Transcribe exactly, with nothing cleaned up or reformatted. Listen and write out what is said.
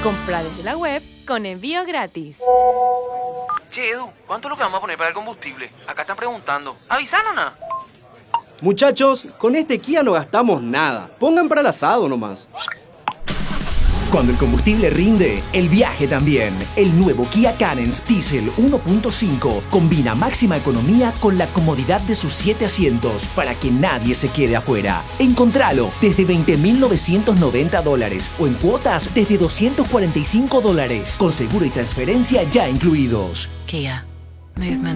Compra desde la web con envío gratis. Che, Edu, ¿cuánto es lo que vamos a poner para el combustible? Acá están preguntando. ¿Avisaron nada? Muchachos, con este Kia no gastamos nada. Pongan para el asado nomás. Cuando el combustible rinde, el viaje también. El nuevo Kia Carens Diesel uno punto cinco combina máxima economía con la comodidad de sus siete asientos para que nadie se quede afuera. Encontralo desde veinte mil novecientos noventa dólares o en cuotas desde doscientos cuarenta y cinco dólares, con seguro y transferencia ya incluidos. Kia. Movement